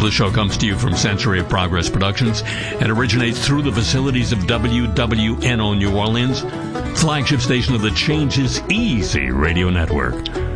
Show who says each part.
Speaker 1: The show comes to you from Century of Progress Productions and originates through the facilities of WWNO New Orleans, flagship station of the Change is Easy radio network.